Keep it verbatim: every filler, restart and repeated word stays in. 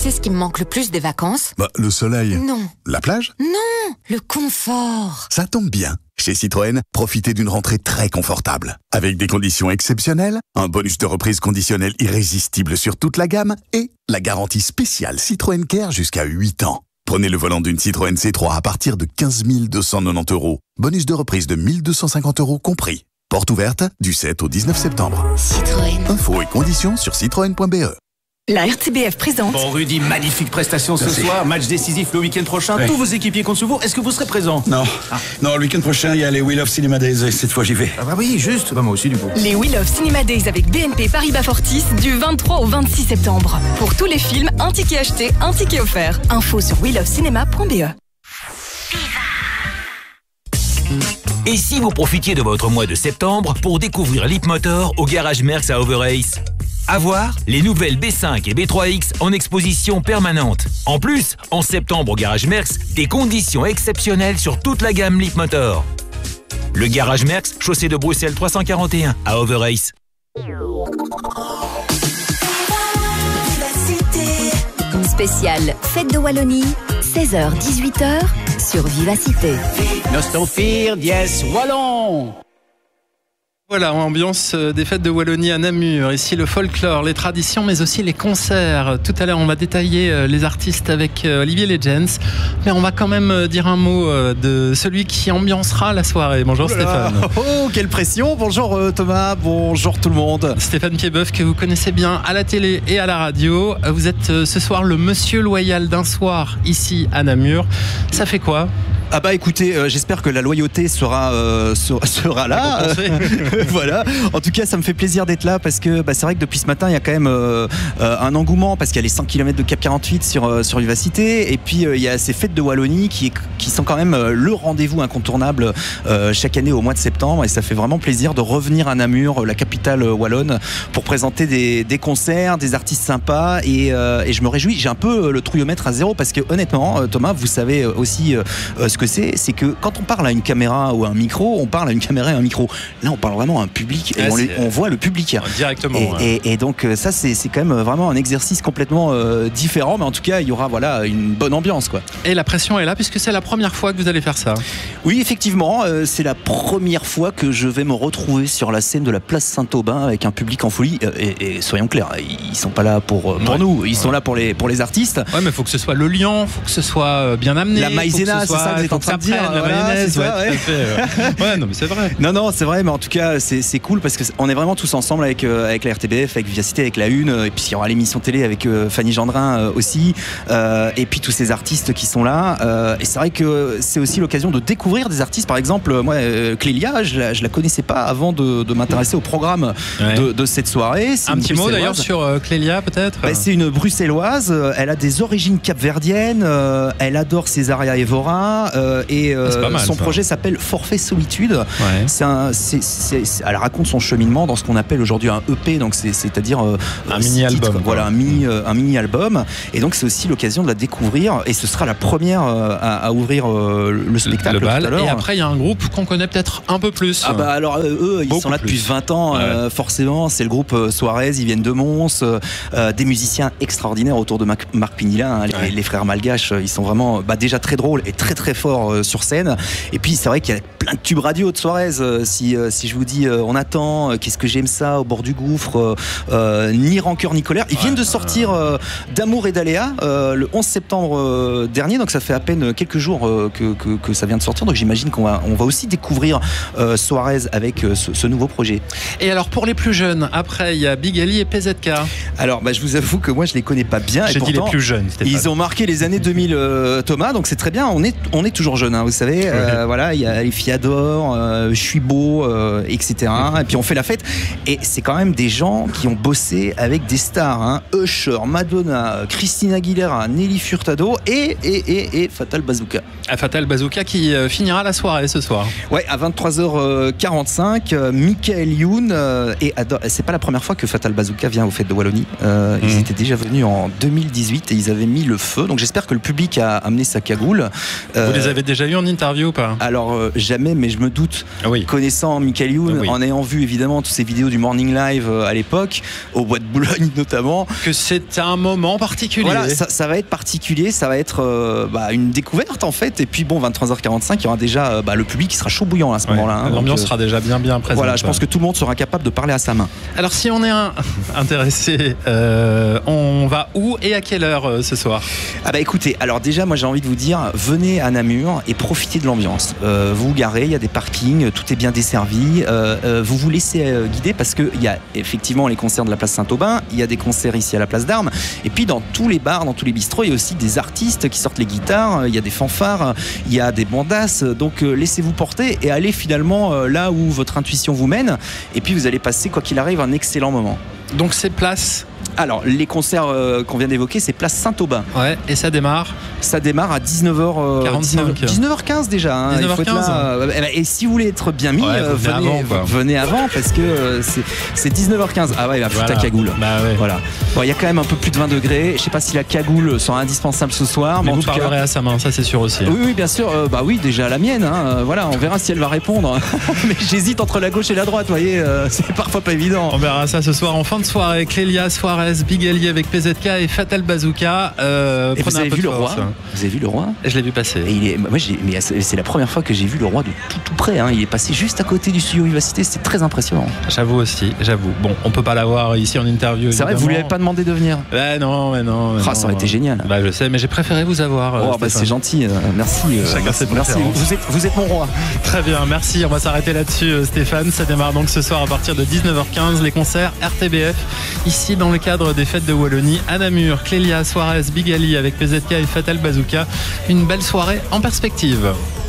sais ce qui me manque le plus des vacances? Bah, le soleil. Non. La plage? Non, le confort. Ça tombe bien. Chez Citroën, profitez d'une rentrée très confortable. Avec des conditions exceptionnelles, un bonus de reprise conditionnel irrésistible sur toute la gamme et la garantie spéciale Citroën Care jusqu'à huit ans. Prenez le volant d'une Citroën C trois à partir de quinze mille deux cent quatre-vingt-dix euros. Bonus de reprise de mille deux cent cinquante euros compris. Porte ouverte du sept au dix-neuf septembre. Citroën. Infos et conditions sur citroën point b e. La R T B F présente. Bon Rudy, magnifique prestation ce Merci. soir, match décisif le week-end prochain, Ouais. tous vos équipiers comptent sur vous, est-ce que vous serez présent? Non, ah. non, le week-end prochain, il y a les We Love Cinema Days, et cette fois j'y vais. Ah bah oui, juste, bah moi aussi du coup. Les We Love Cinema Days avec B N P Paribas Fortis du vingt-trois au vingt-six septembre. Pour tous les films, un ticket acheté, un ticket offert. Info sur we love cinéma point b e. Et si vous profitiez de votre mois de septembre pour découvrir Leapmotor au garage Merckx à Overace? À voir, les nouvelles B cinq et B trois X en exposition permanente. En plus, en septembre au garage Merckx, des conditions exceptionnelles sur toute la gamme Leapmotor. Le garage Merckx, chaussée de Bruxelles trois cent quarante et un à Overace. Spécial Fête de Wallonie, seize heures dix-huit heures sur Vivacité. Nostofir dies Wallon. Voilà, ambiance des fêtes de Wallonie à Namur. Ici, le folklore, les traditions, mais aussi les concerts. Tout à l'heure, on va détailler les artistes avec Olivier Legends. Mais on va quand même dire un mot de celui qui ambiancera la soirée. Bonjour Oh là là. Stéphane. Oh, quelle pression. Bonjour Thomas, bonjour tout le monde. Stéphane Piedboeuf, que vous connaissez bien à la télé et à la radio. Vous êtes ce soir le monsieur loyal d'un soir ici à Namur. Ça fait quoi ? Ah bah écoutez, euh, j'espère que la loyauté sera, euh, sera, sera là. Voilà. En tout cas, ça me fait plaisir d'être là parce que bah, c'est vrai que depuis ce matin, il y a quand même euh, euh, un engouement parce qu'il y a les cent kilomètres de Cap quarante-huit sur, euh, sur Vivacité et puis euh, il y a ces fêtes de Wallonie qui, qui sont quand même euh, le rendez-vous incontournable euh, chaque année au mois de septembre et ça fait vraiment plaisir de revenir à Namur, la capitale wallonne, pour présenter des, des concerts, des artistes sympas et, euh, et je me réjouis. J'ai un peu le trouillomètre à zéro parce que honnêtement, Thomas, vous savez aussi euh, ce que c'est, c'est que quand on parle à une caméra ou à un micro, on parle à une caméra et à un micro. Là, on parle vraiment à un public et ah, on, les, on voit le public. Directement. Et, ouais. et, et donc ça, c'est, c'est quand même vraiment un exercice complètement euh, différent, mais en tout cas, il y aura voilà une bonne ambiance, quoi. Et la pression est là puisque c'est la première fois que vous allez faire ça. Oui, effectivement, euh, c'est la première fois que je vais me retrouver sur la scène de la place Saint-Aubin avec un public en folie. Euh, et, et soyons clairs, ils sont pas là pour, pour ouais. nous, ils ouais. sont là pour les, pour les artistes. Ouais, mais il faut que ce soit le lion, il faut que ce soit bien amené. La maïzena, c'est ça que vous êtes en train de dire. La voilà, mayonnaise, ça, ouais, ouais. Tout à fait, ouais. Ouais, non, mais c'est vrai. Non, non, c'est vrai, mais en tout cas, c'est, c'est cool parce qu'on est vraiment tous ensemble avec, euh, avec la R T B F, avec Vivacité, avec la Une, et puis il y aura l'émission télé avec euh, Fanny Gendrin euh, aussi, euh, et puis tous ces artistes qui sont là. Euh, et c'est vrai que c'est aussi l'occasion de découvrir des artistes. Par exemple, moi, euh, Clélia, je la, je la connaissais pas avant de, de m'intéresser au programme ouais. de, de cette soirée. C'est un petit mot d'ailleurs sur euh, Clélia, peut-être. Bah, c'est une bruxelloise. Elle a des origines capverdiennes. Euh, elle adore Césaria Évora euh, et euh, ah, mal, son ça. projet s'appelle Forfait Solitude. Ouais. C'est un, c'est, c'est, c'est, elle raconte son cheminement dans ce qu'on appelle aujourd'hui un E P, donc c'est, c'est-à-dire euh, un mini album. Voilà, un mini, euh, un mini album. Et donc c'est aussi l'occasion de la découvrir. Et ce sera la première euh, à, à ouvrir euh, le spectacle. Le bal. Tout à l'heure. Et après il y a un groupe qu'on connaît peut-être un peu plus. Ah bah alors euh, eux ils Beaucoup sont là plus. depuis vingt ans. Ouais. Euh, forcément, c'est le groupe euh, Suarez. Ils viennent de Mons. Euh, des musiciens extraordinaires autour de Marc, Marc Pinilla. Hein, ouais. les, les frères Malgaches. Ils sont vraiment bah, déjà très drôles et très très forts euh, sur scène. Et puis c'est vrai qu'il y a plein de tubes radio de Suarez. Euh, si, euh, si je vous dis euh, on attend, euh, qu'est-ce que j'aime ça, au bord du gouffre, euh, euh, ni rancœur ni colère. Ils ouais, viennent de sortir euh, d'Amour et d'Aléa euh, le onze septembre euh, dernier, donc ça fait à peine quelques jours euh, que, que, que ça vient de sortir. Donc j'imagine qu'on va, on va aussi découvrir euh, Suarez avec euh, ce, ce nouveau projet. Et alors pour les plus jeunes, après il y a Big Ali et P Z K. Alors bah, je vous avoue que moi je les connais pas bien. J'ai et dit pourtant, les plus jeunes. Stéphane. Ils ont marqué les années deux mille, euh, Thomas, donc c'est très bien. On est, on est toujours jeunes, hein, vous savez. Euh, ouais. Voilà, il y a les filles adorent, euh, je suis beau, euh, et cetera. Et puis on fait la fête. Et c'est quand même des gens qui ont bossé avec des stars, hein. Usher, Madonna, Christina Aguilera, Nelly Furtado et, et, et, et Fatal Bazooka. À Fatal Bazooka qui euh, finira la soirée ce soir. Ouais, à vingt-trois heures quarante-cinq, euh, Michael Youn euh, et adore, c'est pas la première fois que Fatal Bazooka vient aux fêtes de Wallonie. Euh, mmh. Ils étaient déjà venus en deux mille dix-huit et ils avaient mis le feu. Donc j'espère que le public a amené sa cagoule. Euh, Vous les avez déjà eu en interview ou pas? Alors euh, jamais, mais je me doute. Ah oui. Connaissant Michael Youn, Ah oui. en ayant vu évidemment toutes ces vidéos du Morning Live euh, à l'époque, au Bois de Boulogne notamment, que c'est un moment particulier. Voilà, ça, ça va être particulier, ça va être euh, bah, une découverte en fait. Et puis bon, vingt-trois heures quarante-cinq, il y aura déjà euh, bah, le public qui sera chaud bouillant à ce Ouais, moment-là. Hein, l'ambiance donc, sera déjà bien bien présente. Voilà, je pense que tout le monde sera capable de parler à sa main. Alors si on est un, intéressé, euh, on va où et à quelle heure euh, ce soir? Ah bah écoutez, alors déjà moi j'ai envie de vous dire, venez à Namur et profitez de l'ambiance. Euh, vous vous garez, il y a des parkings, tout est bien desservi. Euh, euh, vous vous laissez euh, guider parce qu'il y a effectivement les concerts de la place Saint-Aubin, il y a des concerts ici à la place d'Armes, et puis dans tous les bars, dans tous les bistrots, il y a aussi des artistes qui sortent les guitares, il y a des fanfares, il y a des bandas, donc euh, laissez-vous porter et allez finalement euh, là où votre intuition vous mène, et puis vous allez passer quoi qu'il arrive un excellent moment. Donc c'est place. Alors, les concerts euh, qu'on vient d'évoquer, c'est place Saint-Aubin. Ouais, et ça démarre Ça démarre à dix-neuf heures quarante-cinq. dix-neuf heures quinze déjà. Hein. dix-neuf heures quinze. Il faut être là, euh, et si vous voulez être bien mis, ouais, euh, venez, venez, avant, quoi. venez avant parce que euh, c'est, c'est dix-neuf heures quinze. Ah ouais, il va foutre Voilà. la cagoule. Bah ouais. Voilà. Bon, il y a quand même un peu plus de vingt degrés. Je sais pas si la cagoule sera indispensable ce soir. Mais Mais en vous tout parlerez cas, à sa main, ça c'est sûr aussi. oui, oui, bien sûr. Euh, bah oui, déjà la mienne. Hein. Euh, voilà, on verra si elle va répondre. Mais j'hésite entre la gauche et la droite. Vous voyez, euh, c'est parfois pas évident. On verra ça ce soir en fin de soirée. Clélia Suarez, Big Ali avec P Z K et Fatal Bazooka. Euh, Et vous avez un peu vu de le roi force. Vous avez vu le roi Je l'ai vu passer. Et il est, moi, j'ai, mais c'est la première fois que j'ai vu le roi de tout, tout près. Hein. Il est passé juste à côté du studio Vivacité. C'est très impressionnant. J'avoue aussi, j'avoue. Bon, on peut pas l'avoir ici en interview. C'est vrai, vous lui avez pas demandé de venir. Bah non, mais non. Mais Ah, non. ça aurait été génial. Bah je sais, mais j'ai préféré vous avoir. euh, Oh, bah, Stéphane. c'est gentil. euh, merci. euh, Chacun ses merci. préférences. Vous êtes, vous êtes mon roi. Très bien, merci. On va s'arrêter là-dessus, euh, Stéphane. Ça démarre donc ce soir à partir de dix-neuf heures quinze, les concerts R T B F, ici dans le cadre des fêtes de Wallonie à Namur. Clélia Suarez, Big Ali avec P Z K et Fatal Bazooka. Une belle soirée en perspective.